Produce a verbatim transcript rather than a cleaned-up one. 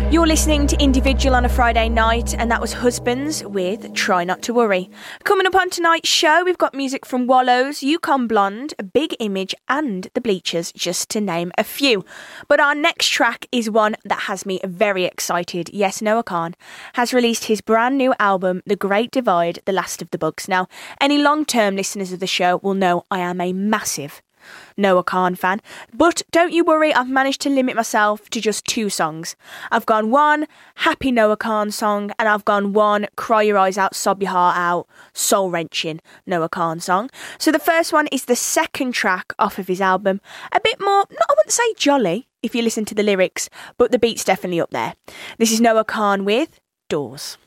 You're listening to Individual on a Friday night, and that was Husbands with Try Not to Worry. Coming up on tonight's show, we've got music from Wallows, Yukon Blonde, Big Image and The Bleachers, just to name a few. But our next track is one that has me very excited. Yes, Noah Kahan has released his brand new album, The Great Divide, The Last of the Bugs. Now, any long-term listeners of the show will know I am a massive Noah Kahan fan, but don't you worry, I've managed to limit myself to just two songs. I've gone one happy Noah Kahan song, and I've gone one cry your eyes out, sob your heart out, soul-wrenching Noah Kahan song. So the first one is the second track off of his album, a bit more, not I wouldn't say jolly if you listen to the lyrics, but the beat's definitely up there. This is Noah Kahan with Doors.